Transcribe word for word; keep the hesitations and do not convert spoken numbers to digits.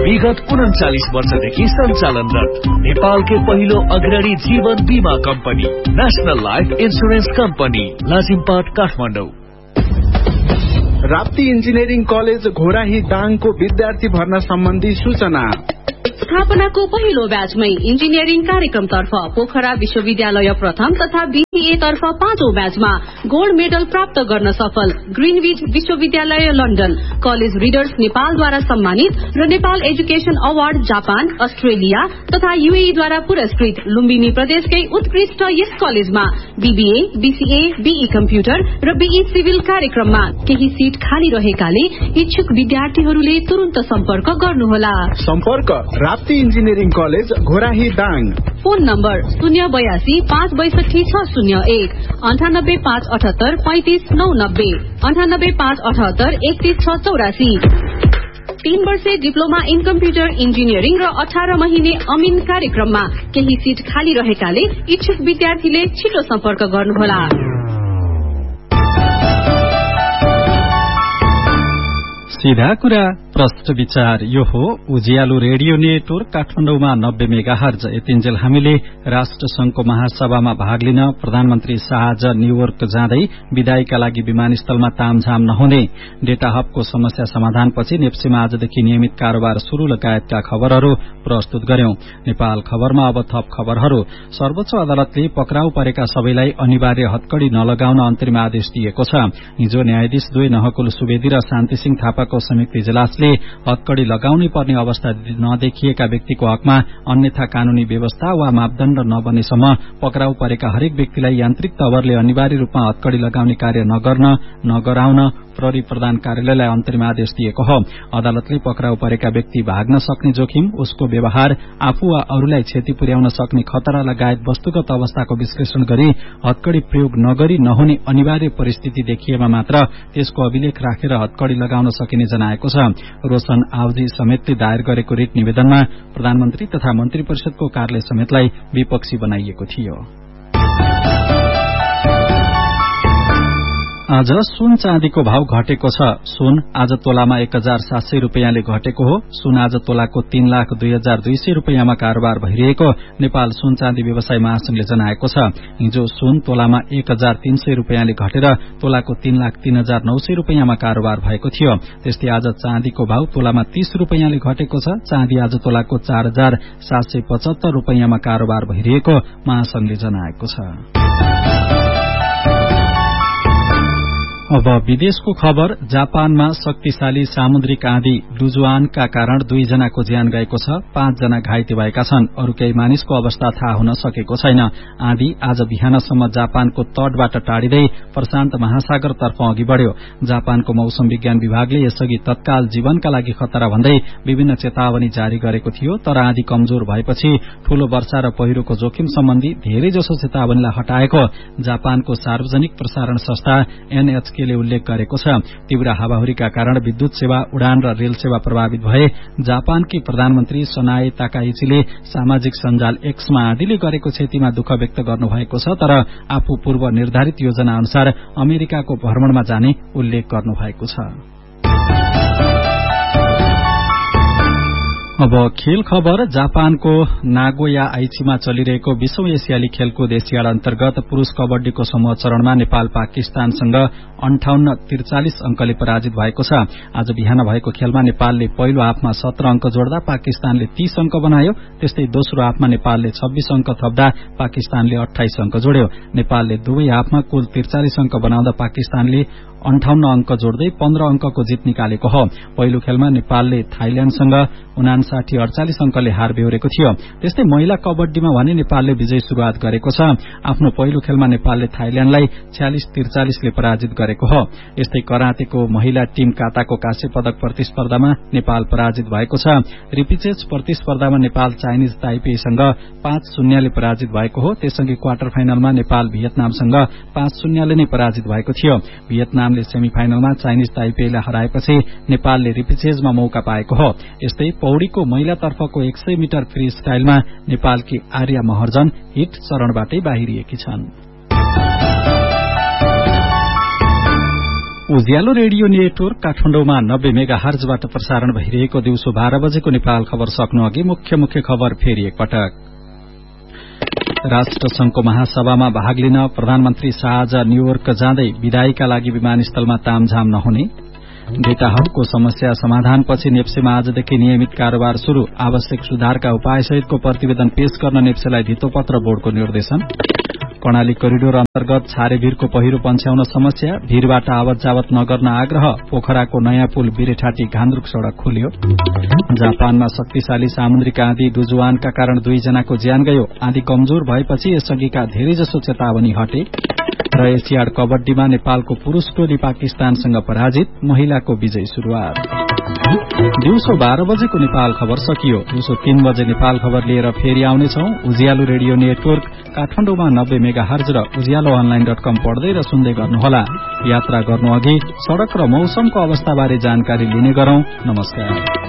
विगत उन्चालिस वर्षदेखि सञ्चालनरत नेपालकै पहिलो अग्रणी जीवन बीमा company national life insurance company Lazimpat Kathmandu. Rapti engineering college Ghorahi दाङको विद्यार्थी भर्ना सम्बन्धी सूचना। स्थापनाको पहिलो ब्याचमै इन्जिनियरिङ कार्यक्रमतर्फ पोखरा विश्वविद्यालय प्रथम तथा बीसीए तर्फ पाँचौं ब्याचमा गोल्ड मेडल प्राप्त गर्न सफल ग्रीनविच विश्वविद्यालय लन्डन कलेज रिडर्स नेपालद्वारा सम्मानित र Nepal education award Japan Australia तथा यूएईद्वारा पुरस्कृत लुम्बिनी प्रदेशकै उत्कृष्ट यस कलेजमा बीबीए बीसीए बीई कम्प्युटर र बीई सिभिल कार्यक्रममा केही सीट खाली रहेकाले इच्छुक विद्यार्थीहरूले तुरन्त सम्पर्क गर्नुहोला। सम्पर्क Rapti engineering college Ghorahi Dang. Phone number शून्य बयासी पाँच बैसठी छ शून्य एक अन्ठानब्बे पाँच अठहत्तर पैंतिस नौ नब्बे अन्ठानब्बे पाँच अठहत्तर एकतीस छ चौरासी। तीन वर्षे डिप्लोमा इन कम्प्युटर इन्जिनियरिङ र अठार महिने अमिन कार्यक्रममा केही सीट खाली रहेकाले इच्छुक विद्यार्थीले छिटो सम्पर्क गर्नुहोला। सीधा कुरा प्रश्न विचार यो हो उज्यालो रेडियो नेटवर्क काठमाडौँमा नब्बे मेगा हर्ज। यतिन्जेल हामीले राष्ट्र संघको महासभामा भाग लिन प्रधानमन्त्री शाह आज न्यूयोर्क जाँदै विदाईका लागि विमानस्थलमा तामझाम नहुने, डेटा हबको समस्या समाधानपछि नेप्सीमा आजदेखि नियमित कारोबार शुरू लगायतका खबरहरू प्रस्तुत गर्यौं। नेपाल खबरमा अब थप खबरहरू। सर्वोच्च अदालतले पक्राउ परेका सबैलाई अनिवार्य हत्कड़ी नलगाउन अन्तरिम आदेश दिएको छ। हिजो न्यायाधीश दुई नहकुल सुवेदी र शान्तिसिंह थापाको संयुक्त इजलासले हत्कड़ी लगाउनै पर्ने अवस्था नदेखिएका व्यक्तिको हकमा अन्यथा कानूनी व्यवस्था वा मापदण्ड नबनेसम्म पक्राउ परेका हरेक व्यक्तिलाई यान्त्रिक तवरले अनिवार्य रूपमा हत्कड़ी लगाउने कार्य नगर्न नगराउन प्रहरी प्रधान कार्यालयलाई अन्तरिम आदेश दिएको हो। अदालतले पक्राउ परेका व्यक्ति भाग्न सक्ने जोखिम, उसको व्यवहार, आफू वा अरूलाई क्षति पुर्याउन सक्ने खतरा लगायत वस्तुगत अवस्थाको विश्लेषण गरी हत्कड़ी प्रयोग नगरी नहुने अनिवार्य परिस्थिति देखिएमा मात्र त्यसको अभिलेख राखेर हत्कड़ी लगाउन सकिने जनाएको छ। रोशन आवजी समेतले दायर गरेको रिट निवेदनमा प्रधानमन्त्री तथा मन्त्री परिषदको कार्यालय समेतलाई विपक्षी बनाइएको थियो। आज सुन चाँदीको भाव घटेको छ। सुन आज तोलामा एक हजार सात सय रूपियाँले घटेको हो। सुन आज तोलाको तीन लाख दुई हजार दुई सय रूपियाँमा कारोबार भइरहेको नेपाल सुन चाँदी व्यवसाय महासंघले जनाएको छ। हिजो सुन तोलामा एक हजार तीन सय रूपियाँले घटेर तोलाको तीन लाख तीन हजार नौ सय रूपियाँमा कारोबार भएको थियो। त्यस्तै आज चाँदीको भाव तोलामा तीस रूपियाँले घटेको छ। चाँदी आज तोलाको चार हजार सात सय पचहत्तर रूपियाँमा कारोबार भइरहेको महासंघले जनाएको छ। अब विदेशको खबर। जापानमा शक्तिशाली सामुद्रिक आँधी डुजुआनका कारण दुईजनाको ज्यान गएको छ, पाँचजना घाइते भएका छन्। अरू केही मानिसको अवस्था थाहा हुन सकेको छैन। आँधी आज बिहानसम्म जापानको तटबाट टाढिँदै प्रशान्त महासागरतर्फ अघि बढ़्यो। जापानको मौसम विज्ञान विभागले यसअघि तत्काल जीवनका लागि खतरा भन्दै विभिन्न चेतावनी जारी गरेको थियो, तर आँधी कमजोर भएपछि ठूलो वर्षा र पहिरोको जोखिम सम्बन्धी धेरैजसो चेतावनीलाई हटाएको जापानको सार्वजनिक प्रसारण संस्था एनएचके ले उल्लेख गरेको छ। तीव्र हावाहुरीका कारण विद्युत सेवा, उडान र रेल सेवा प्रभावित भए। जापानकी प्रधानमन्त्री सनाए ताकाइचीले सामाजिक सञ्जाल एक्समा आँधीले गरेको क्षतिमा दुःख व्यक्त गर्नुभएको छ, तर आफू पूर्व निर्धारित योजना अनुसार अमेरिकाको भ्रमणमा जाने उल्लेख गर्नुभएको छ। अब खेल खबर। जापानको नागोया आइचीमा चलिरहेको बीसौं एसियाली खेलकुद एसियाड अन्तर्गत पुरूष कबड्डीको समूह चरणमा नेपाल पाकिस्तानसँग अन्ठाउन्न त्रिचालिस अंकले पराजित भएको छ। आज बिहान भएको खेलमा नेपालले पहिलो हाफमा सत्र अंक जोड्दा पाकिस्तानले तीस अंक बनायो। त्यस्तै दोस्रो हाफमा नेपालले छब्बीस अंक थप्दा पाकिस्तानले अठाइस अंक जोड्यो। नेपालले दुवै हाफमा कुल त्रिचालिस अंक बनाउँदा पाकिस्तानले अन्ठाउन्न अंक जोड्दै पन्ध्र अंकको जित निकालेको हो। पहिलो खेलमा नेपालले थाइल्याण्डसँग उनासाठी अडचालिस अंकले हार बेहोरेको थियो। त्यस्तै महिला कबड्डीमा भने नेपालले विजय शुरूआत गरेको छ। आफ्नो पहिलो खेलमा नेपालले थाइल्याण्डलाई छयालिस त्रिचालिसले पराजित गरेको हो। यस्तै करातेको महिला टीम काताको काँस्य पदक प्रतिस्पर्धामा नेपाल पराजित भएको छ। रिपिचेज प्रतिस्पर्धामा नेपाल चाइनिज ताइपेसँग पाँच शून्यले पराजित भएको हो। त्यससँगै क्वार्टर फाइनलमा नेपाल भियतनामसँग पाँच शून्यले नै पराजित भएको थियो। भियतनामले सेमी फाइनलमा चाइनिज ताइपेलाई हराएपछि नेपालले रिपिचेजमा मौका पाएको हो। यस्तै पौड़ीको महिलातर्फको एक सय मिटर फ्री स्टाइलमा नेपालकी आर्या महर्जन हिट चरणबाटै बाहिरिएकी छन्। उज्यालो रेडियो नेटवर्क काठमाडौँमा नब्बे मेगा हर्जबाट प्रसारण भइरहेको दिउँसो बाह्र बजेको नेपाल खबर सक्नु अघि मुख्य मुख्य खबर फेरि एकपटक। राष्ट्र संघको महासभामा भाग लिन प्रधानमन्त्री शाह आज न्यूयोर्क जाँदै विदाईका लागि विमानस्थलमा तामझाम नहुने। डेटा हबको समस्या समाधानपछि नेप्सेमा आजदेखि नियमित कारोबार शुरू। आवश्यक सुधारका उपायसहितको प्रतिवेदन पेश गर्न नेप्सेलाई धितोपत्र बोर्डको निर्देशन। कर्णाली कोरिडोर अन्तर्गत छारेभिरको पहिरो पन्छ्याउन समस्या। भीरबाट आवत जावत नगर्न आग्रह। पोखराको नयाँ पुल बिरेठाटी घान्द्रुक सड़क खोलियो। जापानमा शक्तिशाली सामुद्रिक आँधी डुजुआनका कारण दुईजनाको ज्यान गयो। आँधी कमजोर भएपछि यसअघिका धेरैजसो चेतावनी हटे। र एसियाड कबड्डीमा नेपालको पुरूष टोली पाकिस्तानसँग पराजित। महिलाको विजयी शुरूआत। दिउँसो बाह्र बजेको नेपाल खबर सकियो। दिउँसो तीन बजे नेपाल खबर लिएर फेरि आउनेछौ। उज्यालो रेडियो नेटवर्क काठमाडौँमा नब्बे मेगा हर्ज र उज्यालो अनलाइन डट कम पढ्दै र सुन्दै गर्नुहोला। यात्रा गर्नु अघि सड़क र मौसमको अवस्थाबारे जानकारी लिने गरौं। नमस्कार।